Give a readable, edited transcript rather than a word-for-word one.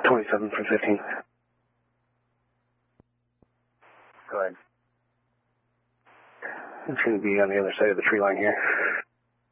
27 for 15. Go ahead. It's going to be on the other side of the tree line here.